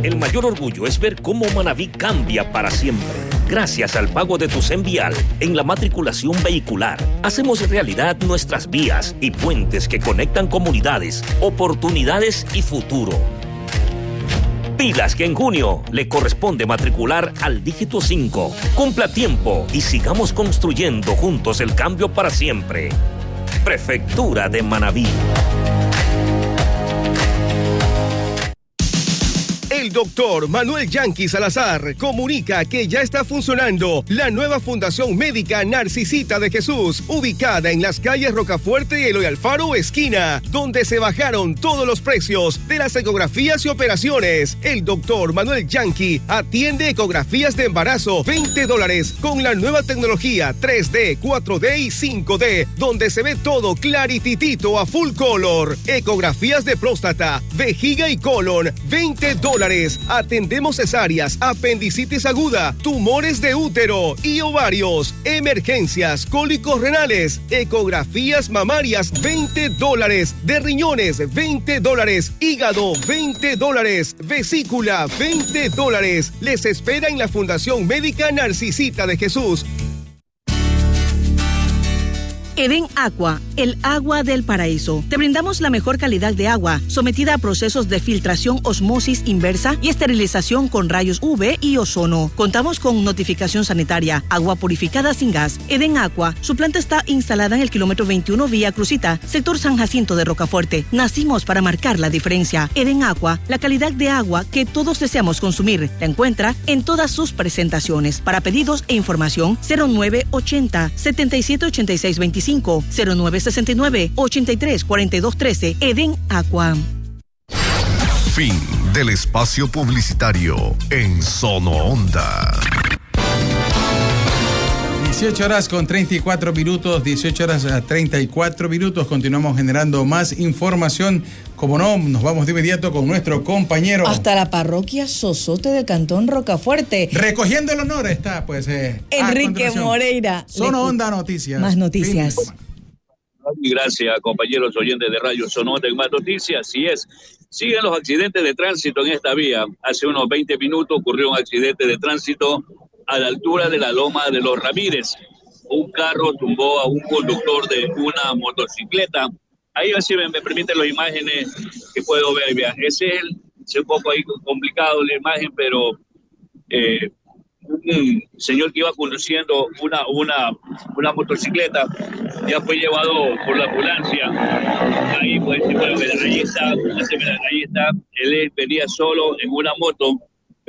El mayor orgullo es ver cómo Manaví cambia para siempre. Gracias al pago de tu CENVIAL en la matriculación vehicular, hacemos realidad nuestras vías y puentes que conectan comunidades, oportunidades y futuro. Pilas que en junio le corresponde matricular al dígito 5. Cumpla a tiempo y sigamos construyendo juntos el cambio para siempre. Prefectura de Manaví. El doctor Manuel Yanqui Salazar comunica que ya está funcionando la nueva Fundación Médica Narcisita de Jesús, ubicada en las calles Rocafuerte y Eloy Alfaro esquina, donde se bajaron todos los precios de las ecografías y operaciones. El doctor Manuel Yanqui atiende ecografías de embarazo, $20, con la nueva tecnología 3D, 4D y 5D, donde se ve todo clarititito a full color. Ecografías de próstata, vejiga y colon, $20. Atendemos cesáreas, apendicitis aguda, tumores de útero y ovarios, emergencias, cólicos renales, ecografías mamarias, $20, de riñones, $20, hígado, $20, vesícula, $20. Les espera en la Fundación Médica Narcisita de Jesús. Eden Aqua, el agua del paraíso. Te brindamos la mejor calidad de agua, sometida a procesos de filtración, osmosis inversa y esterilización con rayos UV y ozono. Contamos con notificación sanitaria, agua purificada sin gas. Eden Aqua, su planta está instalada en el kilómetro 21 Vía Crucita, sector San Jacinto de Rocafuerte. Nacimos para marcar la diferencia. Eden Aqua, la calidad de agua que todos deseamos consumir. La encuentra en todas sus presentaciones. Para pedidos e información, 0980 778625. 0969-834213. Eden Aqua. Fin del espacio publicitario en Sono Onda. 18 horas con 34 minutos, 18 horas a 34 minutos. Continuamos generando más información. Como no, nos vamos de inmediato con nuestro compañero. Hasta la parroquia Sosote del Cantón Rocafuerte. Recogiendo el honor está, pues. Enrique Moreira. Sono Onda Noticias. Más noticias. Gracias, compañeros oyentes de Radio Sono Onda en Más Noticias. Así es. Siguen los accidentes de tránsito en esta vía. Hace unos 20 minutos ocurrió un accidente de tránsito a la altura de la Loma de los Ramírez. Un carro tumbó a un conductor de una motocicleta. Ahí así me permiten las imágenes que puedo ver. Vea. Es un poco ahí complicado la imagen, pero un señor que iba conduciendo una motocicleta ya fue llevado por la ambulancia. Ahí pues, bueno, ahí está. Él venía solo en una moto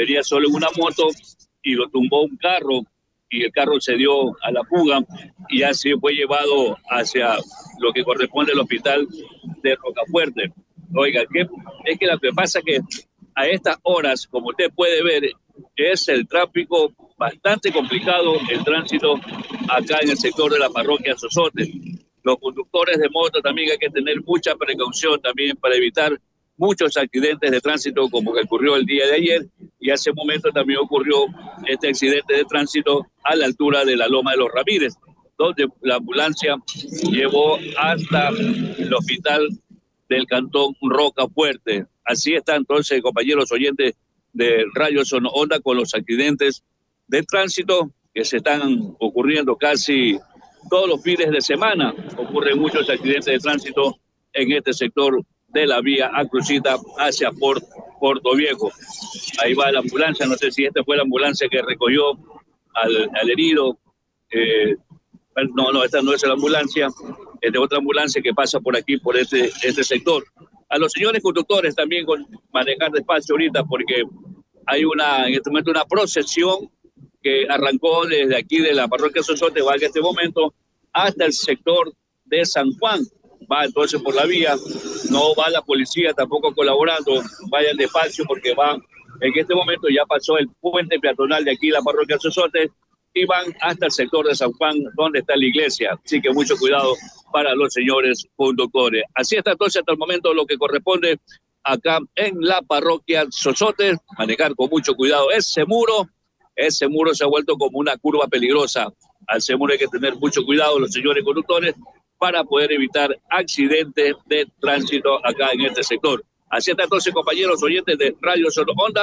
y lo tumbó un carro y el carro se dio a la fuga y así fue llevado hacia lo que corresponde al hospital de Rocafuerte. Oiga, es que lo que pasa es que a estas horas, como usted puede ver, es el tráfico bastante complicado, el tránsito acá en el sector de la parroquia Sosote. Los conductores de moto también hay que tener mucha precaución también para evitar muchos accidentes de tránsito como que ocurrió el día de ayer y hace un momento también ocurrió este accidente de tránsito a la altura de la Loma de los Ramírez, donde la ambulancia llevó hasta el hospital del Cantón Rocafuerte. Así está entonces, compañeros oyentes de Radio Sono Onda, con los accidentes de tránsito que se están ocurriendo casi todos los fines de semana. Ocurren muchos accidentes de tránsito en este sector de la vía Acrucita hacia Puerto Viejo. Ahí va la ambulancia, no sé si esta fue la ambulancia que recogió al herido. No, esta no es la ambulancia, es de otra ambulancia que pasa por aquí, por este sector. A los señores conductores también con manejar despacio ahorita, porque hay en este momento una procesión que arrancó desde aquí de la parroquia Sosote, va en este momento hasta el sector de San Juan. Va entonces por la vía, no va la policía tampoco colaborando, vayan despacio porque van, en este momento ya pasó el puente peatonal de aquí la parroquia Sosote y van hasta el sector de San Juan donde está la iglesia, así que mucho cuidado para los señores conductores. Así está entonces hasta el momento lo que corresponde acá en la parroquia Sosote, manejar con mucho cuidado ese muro se ha vuelto como una curva peligrosa, al ese muro hay que tener mucho cuidado los señores conductores para poder evitar accidentes de tránsito acá en este sector. Así está entonces, compañeros oyentes de Radio Sono Onda,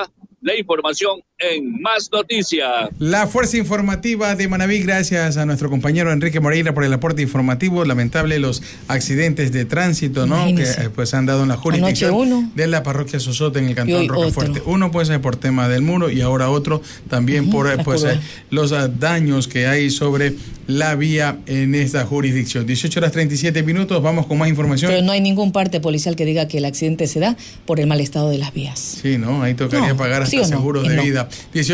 La información en Más Noticias. La fuerza informativa de Manabí, gracias a nuestro compañero Enrique Moreira por el aporte informativo. Lamentable los accidentes de tránsito, ¿no? Imagínese. Que pues han dado en la jurisdicción de la parroquia Sosote en el cantón Rocafuerte. Uno pues por tema del muro y ahora otro también por pues los daños que hay sobre la vía en esta jurisdicción. 18:37, vamos con más información. Pero no hay ningún parte policial que diga que el accidente se da por el mal estado de las vías. Sí, ¿no? Ahí tocaría pagar hasta seguros de vida.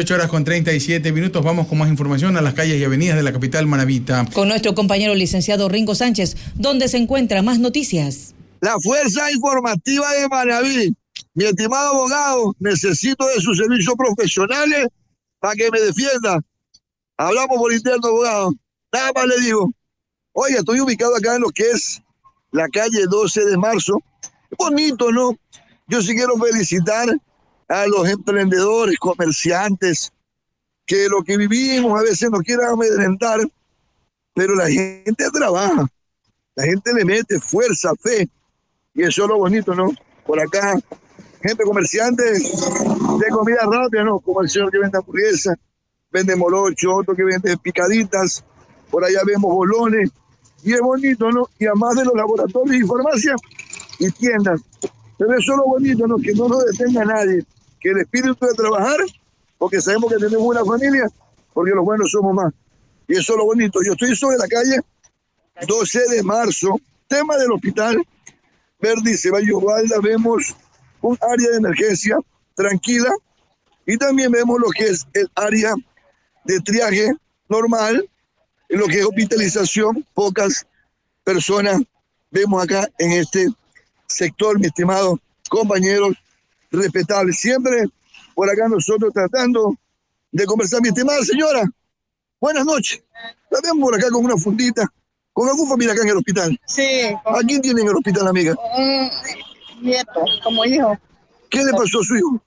18:37, vamos con más información a las calles y avenidas de la capital manabita. Con nuestro compañero licenciado Ringo Sánchez, donde se encuentra más noticias. La fuerza informativa de Manabí. Mi estimado abogado, necesito de sus servicios profesionales para que me defienda. Hablamos por interno, abogado. Nada más le digo. Oye, estoy ubicado acá en lo que es la calle 12 de marzo. Bonito, ¿no? Yo sí quiero felicitar a los emprendedores, comerciantes, que lo que vivimos a veces nos quieren amedrentar, pero la gente trabaja, la gente le mete fuerza, fe, y eso es lo bonito, ¿no? Por acá, gente comerciante de comida rápida, ¿no? Como el señor que vende hamburguesas, vende molocho, otro que vende picaditas, por allá vemos bolones, y es bonito, ¿no? Y además de los laboratorios y farmacias y tiendas, pero eso es lo bonito, ¿no? Que no nos detenga nadie, que el espíritu de trabajar, porque sabemos que tenemos una familia, porque los buenos somos más. Y eso es lo bonito. Yo estoy sobre la calle 12 de marzo, tema del hospital Verdi Ceballos Gualda, vemos un área de emergencia tranquila y también vemos lo que es el área de triaje normal, lo que es hospitalización, pocas personas vemos acá en este sector, mis estimados compañeros respetables. Siempre por acá nosotros tratando de conversar. Mi estimada señora, buenas noches. La vemos por acá con una fundita, con algún familia acá en el hospital. Sí. ¿A quién tiene en el hospital, amiga? Un nieto, como hijo. ¿Qué le pasó a su hijo?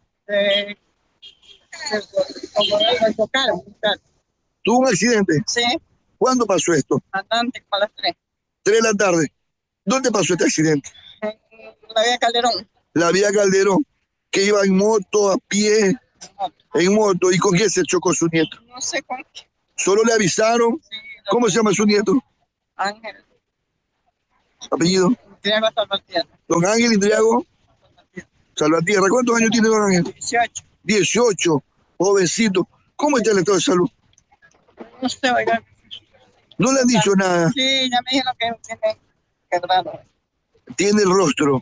Como lo chocaron. ¿Tuvo un accidente? Sí. ¿Cuándo pasó esto? Andante, a las 3. 3 de la tarde. ¿Dónde pasó este accidente? En la vía Calderón. La vía Calderón, que iba en moto, a pie, en moto. ¿Y con quién se chocó su nieto? No sé con qué. ¿Solo le avisaron? Sí, ¿Cómo se llama su nieto? Ángel. ¿Apellido? Indriago Salvatierra. Don Ángel Indriago Salvatierra. ¿Cuántos años tiene don Ángel? 18. 18, jovencito. ¿Cómo está el estado de salud? No sé, oiga. ¿No le han dicho nada? Sí, ya me dijeron que tiene que raro. Tiene el rostro.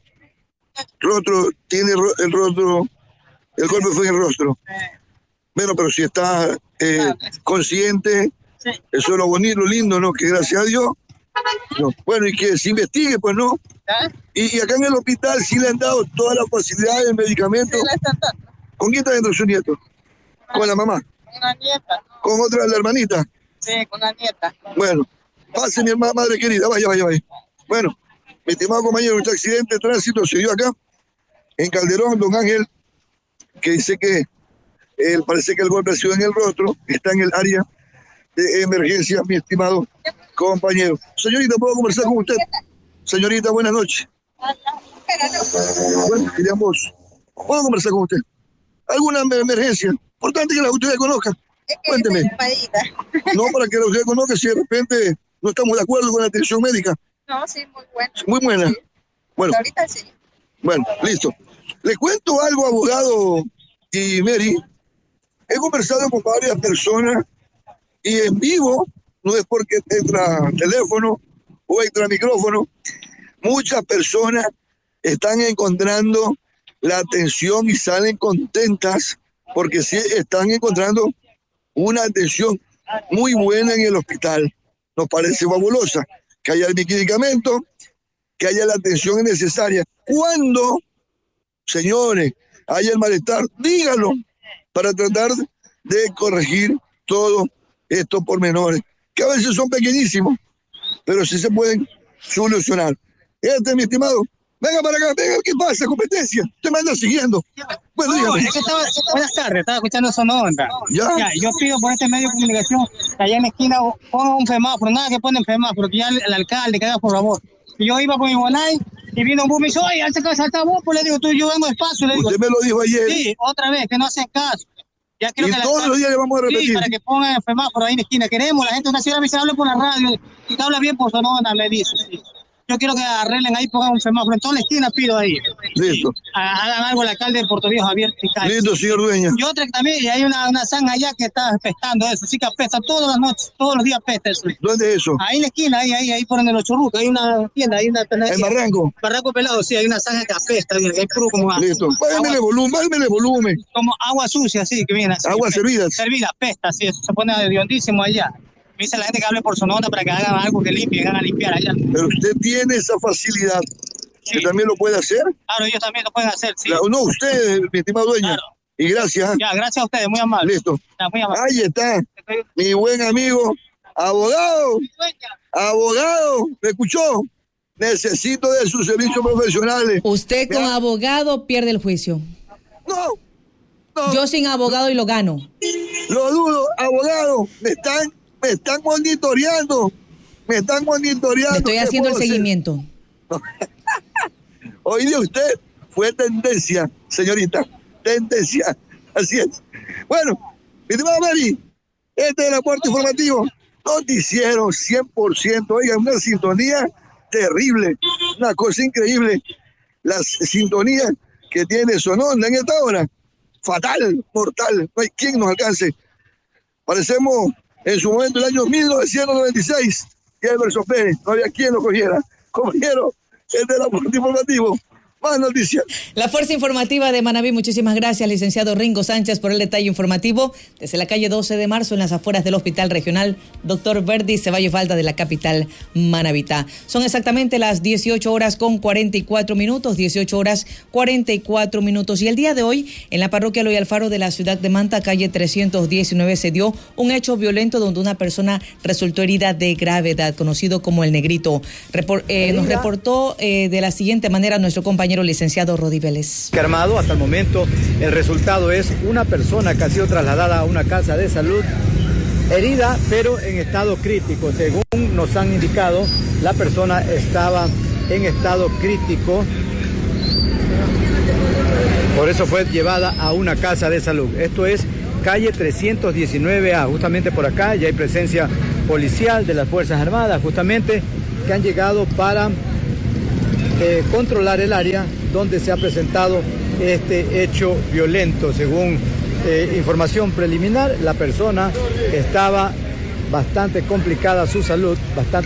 Tiene el rostro. El golpe fue en el rostro. Bueno, pero si está consciente, sí. Eso es lo bonito, lo lindo, ¿no? Que gracias a Dios. No. Bueno, y que se investigue, pues, ¿no? Y acá en el hospital sí le han dado todas las facilidades, el medicamento. Sí, le están dando. ¿Con quién está dentro su nieto? ¿Con la mamá? Con una nieta. ¿Con otra, la hermanita? Sí, con la nieta. Bueno, pase mi hermana, madre querida, vaya. Bueno, mi estimado compañero, este accidente de tránsito se dio acá, en Calderón, don Ángel, que dice que parece que el golpe ha sido en el rostro, está en el área de emergencia, mi estimado compañero. Señorita, ¿puedo conversar con usted? Señorita, buenas noches. Bueno, ¿puedo conversar con usted? ¿Alguna emergencia? Importante que la autoridad conozca. Cuénteme. No, para que la autoridad conozca si de repente no estamos de acuerdo con la atención médica. No, sí, muy buena. Muy buena. Sí. Bueno. Ahorita sí. Bueno, listo. Le cuento algo, abogado y Mary. He conversado con varias personas y en vivo, no es porque entra teléfono o entra micrófono, muchas personas están encontrando la atención y salen contentas porque sí están encontrando una atención muy buena en el hospital. Nos parece fabulosa que haya el medicamento, que haya la atención necesaria. Cuando, señores, haya el malestar, díganlo para tratar de corregir todos estos pormenores, que a veces son pequeñísimos, pero sí se pueden solucionar. Mi estimado, venga para acá, venga, ¿qué pasa? Competencia, usted me anda siguiendo. Bueno, no, es que buenas tardes, estaba escuchando Sonora. ¿Ya? Yo pido por este medio de comunicación que allá en la esquina ponga un semáforo, nada que ponen semáforo, que ya el alcalde, que haga por favor. Yo iba con mi Bonai Y vino un bus y me dijo, oye, alza casa, salta vos, pues le digo, yo vengo despacio, le digo. Usted me lo dijo ayer. Sí, otra vez, que no hacen caso. Ya creo y que todos los días le vamos a repetir. Sí, para que pongan el semáforo ahí en la esquina. Queremos, la gente, una señora me dice, habla por la radio, y te habla bien por Sonora, me dice, sí. Yo quiero que arreglen ahí, pongan un semáforo en toda la esquina, pido ahí. Listo. Hagan algo el alcalde de Puerto Viejo, Javier Picay. Listo, señor Dueña. Y otra que también, y hay una zanja allá que está apestando eso, sí que apesta todas las noches, todos los días apesta eso. ¿Dónde es eso? Ahí en la esquina, ahí por donde los churrucos, hay una tienda, hay una... ¿En Barranco? Barranco Pelado, sí, hay una zanja que apesta, hay puro como... Listo, bájamele volumen. Como agua sucia, sí, que viene así. Agua servida. Servida, apesta, sí, eso se pone hediondísimo allá. Me dice la gente que hable por Sonora para que hagan algo que limpien, hagan a limpiar allá. Pero usted tiene esa facilidad, sí, que también lo puede hacer. Claro, ellos también lo pueden hacer, sí. Claro, no, usted, mi estimado Dueña. Claro. Y gracias. Ya, gracias a ustedes, muy amable. Listo. Ya, muy amable. Ahí está, mi buen amigo, abogado, ¿me escuchó? Necesito de sus servicios profesionales. Usted con abogado pierde el juicio. No. Yo sin abogado y lo gano. Lo dudo, abogado, me están monitoreando. Le estoy haciendo el seguimiento. Hoy día usted fue tendencia, señorita. Tendencia. Así es. Bueno, mi estimada Mary, este es el aporte informativo. Noticiero 100%. Oigan, una sintonía terrible. Una cosa increíble. La sintonía que tiene Sonora en esta hora. Fatal, mortal. No hay quien nos alcance. Parecemos en su momento el año 1996, que Everson Pérez, no había quien lo cogiera. Compañero, este es el aporte informativo. Más noticias. La Fuerza Informativa de Manabí, muchísimas gracias, licenciado Ringo Sánchez, por el detalle informativo. Desde la calle 12 de marzo, en las afueras del Hospital Regional Dr. Verdi Ceballos Valda de la capital manabita. Son exactamente las 18 horas con 44 minutos, 18 horas 44 minutos. Y el día de hoy, en la parroquia Eloy Alfaro de la ciudad de Manta, calle 319, se dio un hecho violento donde una persona resultó herida de gravedad, conocido como el Negrito. Nos reportó de la siguiente manera nuestro compañero licenciado Rodi Vélez. Armado, hasta el momento el resultado es una persona que ha sido trasladada a una casa de salud herida, pero en estado crítico. Según nos han indicado, la persona estaba en estado crítico, por eso fue llevada a una casa de salud. Esto es calle 319A, justamente por acá ya hay presencia policial de las Fuerzas Armadas, justamente, que han llegado para controlar el área donde se ha presentado este hecho violento. Según información preliminar, la persona estaba bastante complicada su salud,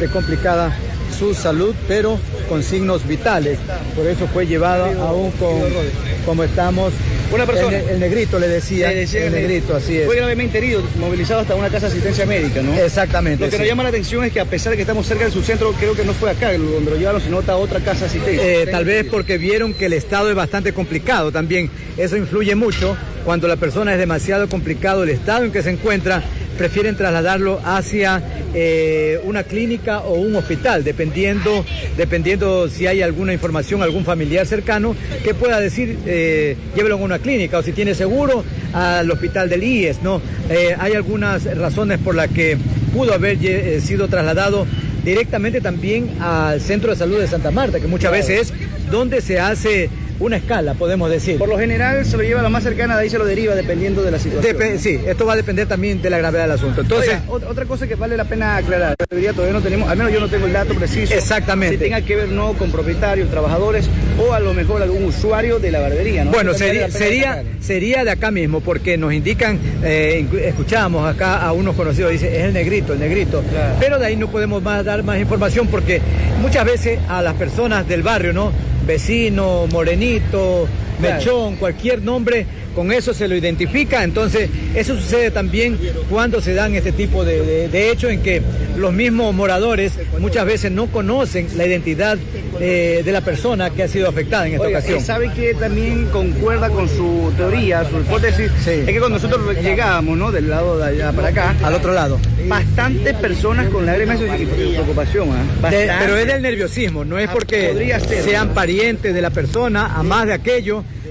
pero con signos vitales. Por eso fue llevada aún como estamos. Una persona. El Negrito le decía. El Negrito, así es. Fue gravemente herido, movilizado hasta una casa de asistencia médica, ¿no? Exactamente. Lo que nos llama la atención es que a pesar de que estamos cerca de su centro, creo que no fue acá donde lo llevaron, sino a otra casa de asistencia. Tal vez porque vieron que el estado es bastante complicado también. Eso influye mucho. Cuando la persona es demasiado complicado, el estado en que se encuentra, prefieren trasladarlo hacia una clínica o un hospital, dependiendo si hay alguna información, algún familiar cercano que pueda decir, llévelo a una clínica, o si tiene seguro, al hospital del IES, ¿no? Hay algunas razones por las que pudo haber sido trasladado directamente también al Centro de Salud de Santa Marta, que muchas veces es donde se hace una escala, podemos decir. Por lo general se lo lleva a la más cercana, de ahí se lo deriva dependiendo de la situación. Sí, esto va a depender también de la gravedad del asunto. Entonces, oiga, otra cosa que vale la pena aclarar, todavía no tenemos, al menos yo no tengo el dato preciso. Exactamente. Si tenga que ver no con propietarios, trabajadores o a lo mejor algún usuario de la barbería, ¿no? Bueno, sería de acá mismo, porque nos indican, escuchábamos acá a unos conocidos, dice, es el Negrito. Claro. Pero de ahí no podemos dar más información, porque muchas veces a las personas del barrio, ¿no? Vecino, morenito, mechón, cualquier nombre, con eso se lo identifica. Entonces eso sucede también cuando se dan este tipo de hechos, en que los mismos moradores muchas veces no conocen la identidad de la persona que ha sido afectada en esta ocasión. ¿Sabe que también concuerda con su teoría, su hipótesis? Sí. Es que cuando nosotros llegábamos, ¿no?, del lado de allá para acá, al otro lado, bastantes personas con lágrimas y preocupación, pero es del nerviosismo, no es porque sean parientes de la persona, a más de aquello,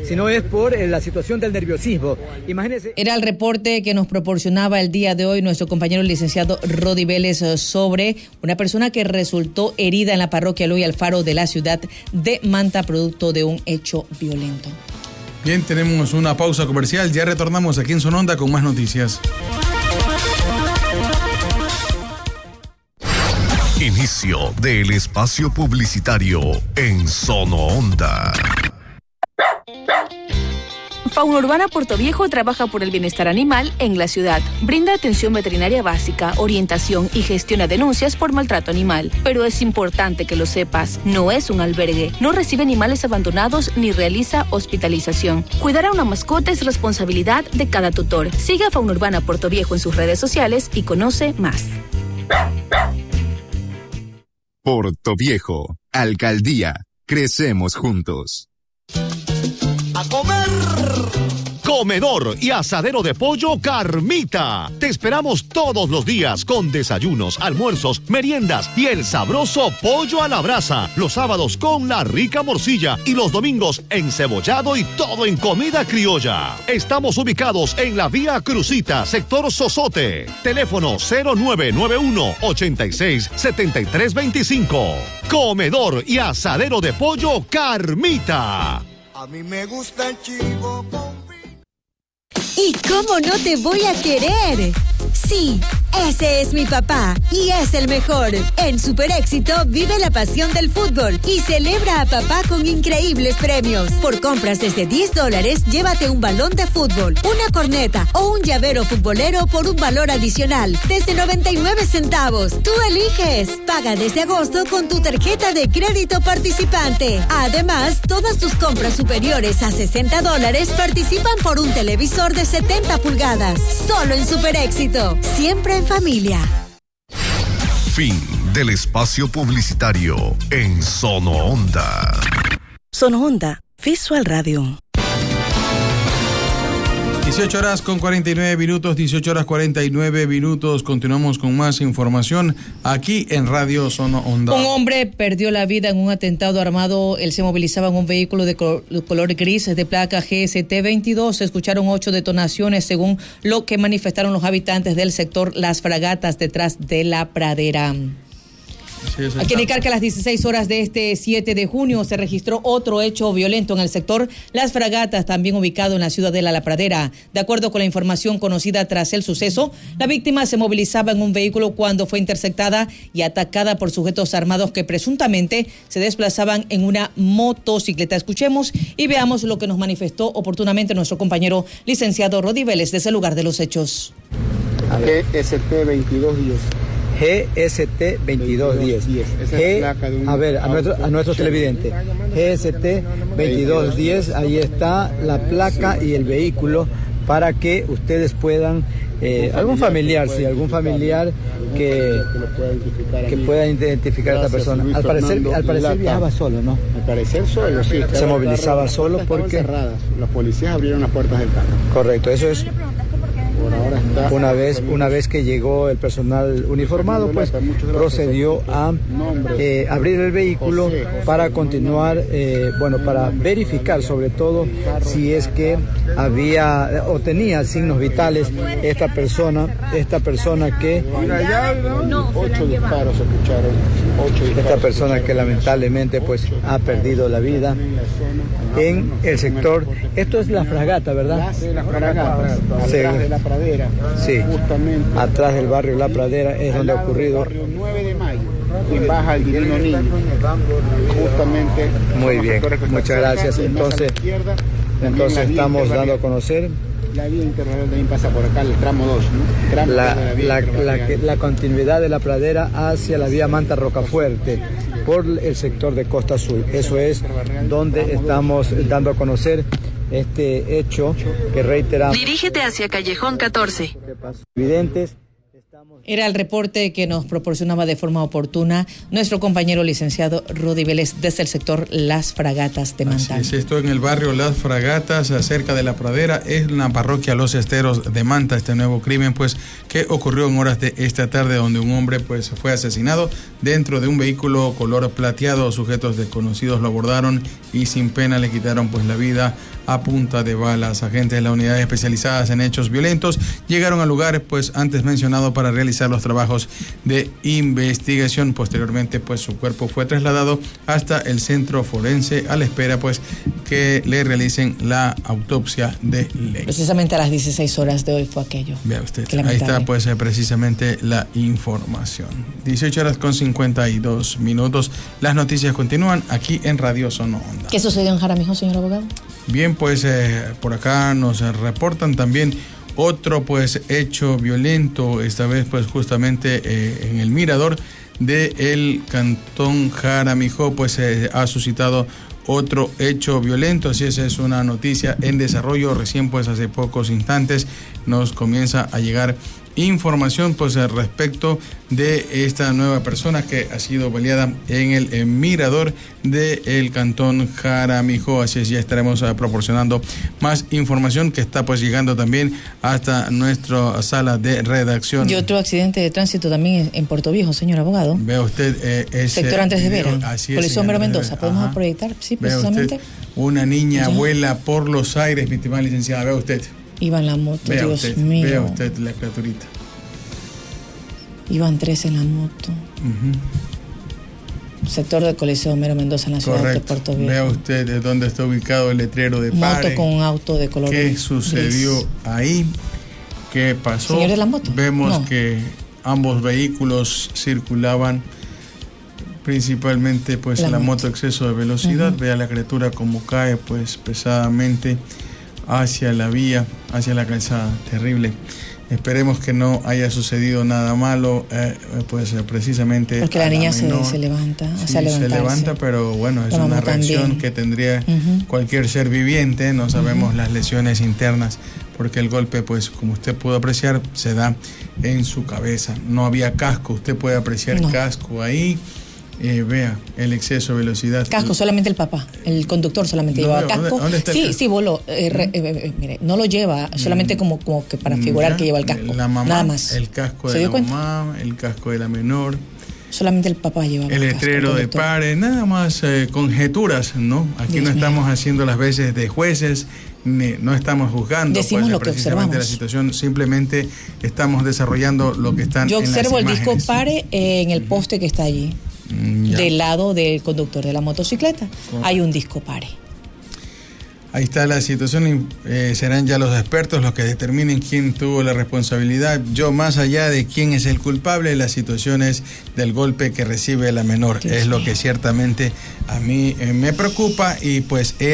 sino es por la situación del nerviosismo. Imagínense. Era el reporte que nos proporcionaba el día de hoy nuestro compañero licenciado Rodi Vélez sobre una persona que resultó herida en la parroquia Eloy Alfaro de la ciudad de Manta, producto de un hecho violento. Bien, tenemos una pausa comercial, ya retornamos aquí en Sononda con más noticias. Inicio del espacio publicitario en Sononda. Fauna Urbana Puerto Viejo trabaja por el bienestar animal en la ciudad. Brinda atención veterinaria básica, orientación y gestiona denuncias por maltrato animal. Pero es importante que lo sepas, no es un albergue, no recibe animales abandonados ni realiza hospitalización. Cuidar a una mascota es responsabilidad de cada tutor. Siga Fauna Urbana Puerto Viejo en sus redes sociales y conoce más. Puerto Viejo, Alcaldía, crecemos juntos. ¡A comer! Comedor y asadero de pollo Carmita. Te esperamos todos los días con desayunos, almuerzos, meriendas y el sabroso pollo a la brasa. Los sábados con la rica morcilla y los domingos encebollado y todo en comida criolla. Estamos ubicados en la Vía Crucita, sector Sosote. Teléfono 0991-867325. Comedor y asadero de pollo Carmita. A mí me gusta el chivo con... ¿Y cómo no te voy a querer? Sí, ese es mi papá y es el mejor. En Super Éxito vive la pasión del fútbol y celebra a papá con increíbles premios. Por compras desde $10, llévate un balón de fútbol, una corneta o un llavero futbolero por un valor adicional desde 99 centavos. Tú eliges. Paga desde agosto con tu tarjeta de crédito participante. Además, todas tus compras superiores a $60 participan por un televisor de 70 pulgadas. Solo en Super Éxito. Siempre en familia. Fin del espacio publicitario en Sononda. Sononda, Visual Radio. 18 horas con 49 minutos, 18 horas 49 minutos. Continuamos con más información aquí en Radio Sononda. Un hombre perdió la vida en un atentado armado. Él se movilizaba en un vehículo de color gris de placa GST-22. Se escucharon 8 detonaciones según lo que manifestaron los habitantes del sector Las Fragatas detrás de la pradera. Hay que indicar que a las 16 horas de este 7 de junio se registró otro hecho violento en el sector Las Fragatas, también ubicado en la ciudad de La Pradera. De acuerdo con la información conocida tras el suceso, la víctima se movilizaba en un vehículo cuando fue interceptada y atacada por sujetos armados que presuntamente se desplazaban en una motocicleta. Escuchemos y veamos lo que nos manifestó oportunamente nuestro compañero licenciado Rodi Vélez desde el lugar de los hechos. GST-2210. GST-2210. A ver, a nuestro televidente. GST-2210, ahí está la placa y el vehículo para que ustedes puedan, algún familiar que pueda identificar a esta persona. Al parecer viajaba solo, ¿no? Al parecer solo, sí. Se movilizaba solo porque... cerradas. Los policías abrieron las puertas del carro. Correcto, eso es... Una vez que llegó el personal uniformado, pues procedió a abrir el vehículo para continuar, para verificar sobre todo si es que había o tenía signos vitales esta persona que 8 disparos se escucharon. Esta persona que lamentablemente pues ha perdido la vida en el sector. Esto es La Fragata, ¿verdad? La Fragata, atrás de La Pradera. Sí, justamente atrás del barrio La Pradera es donde ha ocurrido. Barrio 9 de mayo, quien baja el Divino Niño. Justamente. Muy bien, muchas gracias. Entonces estamos dando a conocer. La vía interregional también pasa por acá, el tramo 2, ¿no? La continuidad de La Pradera hacia la vía Manta Rocafuerte por el sector de Costa Azul. Eso es donde estamos dando a conocer este hecho que reiteramos. Dirígete hacia Callejón 14. Evidentes. Era el reporte que nos proporcionaba de forma oportuna nuestro compañero licenciado Rodi Vélez desde el sector Las Fragatas de Manta. Así es, esto en el barrio Las Fragatas, cerca de La Pradera, es la parroquia Los Esteros de Manta. Este nuevo crimen, pues, que ocurrió en horas de esta tarde, donde un hombre, pues, fue asesinado dentro de un vehículo color plateado. Sujetos desconocidos lo abordaron y sin pena le quitaron, pues, la vida a punta de balas. Agentes de las unidades especializadas en hechos violentos llegaron al lugar, pues antes mencionado, para realizar los trabajos de investigación. Posteriormente, pues su cuerpo fue trasladado hasta el centro forense a la espera, pues, que le realicen la autopsia de ley. Precisamente a las 16 horas de hoy fue aquello. Vea usted, ahí está, pues, precisamente la información. 18:52. Las noticias continúan aquí en Radio Sono Onda. ¿Qué sucedió en Jaramillo, señor abogado? Bien, pues por acá nos reportan también otro, pues, hecho violento, esta vez, pues, justamente en el mirador del cantón Jaramillo, pues ha suscitado otro hecho violento. Así es una noticia en desarrollo. Recién, pues, hace pocos instantes nos comienza a llegar información, pues, respecto de esta nueva persona que ha sido baleada en el mirador del cantón Jaramillo. Así es, ya estaremos proporcionando más información que está, pues, llegando también hasta nuestra sala de redacción. Y otro accidente de tránsito también en Puerto Viejo, señor abogado. Vea usted sector antes de Vera, Coliseo Homero Mendoza. ¿Podemos proyectar? Sí, precisamente. Usted, una niña vuela por los aires, mi estimada licenciada. Vea usted. Iba en la moto, vea Dios usted, mío. Vea usted la criaturita. Iban 3 en la moto. Sector del Coliseo Homero Mendoza, en la ciudad de Puerto Viejo. Vea usted de dónde está ubicado el letrero de pare. Moto con un auto de color ¿Qué sucedió gris ahí? ¿Qué pasó? ¿Señor de la moto? Vemos que ambos vehículos circulaban, principalmente, pues, la moto exceso de velocidad. Vea la criatura como cae, pues, pesadamente hacia la vía, hacia la calzada. Terrible. Esperemos que no haya sucedido nada malo, pues, precisamente. Porque la niña se levanta, sí, se levanta, pero bueno, es una reacción también que tendría cualquier ser viviente. No sabemos las lesiones internas, porque el golpe, pues, como usted pudo apreciar, se da en su cabeza. No había casco, usted puede apreciar casco ahí. Vea el exceso de velocidad. Casco, solamente el papá. El conductor solamente llevaba casco. ¿Dónde está el casco? Sí, voló. Mire, no lo lleva, solamente como que para figurar que lleva el casco. La mamá, nada más. El casco de la mamá, el casco de la menor. Solamente el papá llevaba el letrero de pare, nada más conjeturas, ¿no? Aquí Dios no estamos mío. Haciendo las veces de jueces, no estamos juzgando. Decimos pues, lo que observamos. La situación, simplemente estamos desarrollando lo que están. Yo observo el disco pare en el poste que está allí. Del lado del conductor de la motocicleta hay un disco pare. Ahí está la situación. Serán ya los expertos los que determinen quién tuvo la responsabilidad. Yo, más allá de quién es el culpable, la situación es del golpe que recibe la menor. Dios es mío. Lo que ciertamente a mí me preocupa, y pues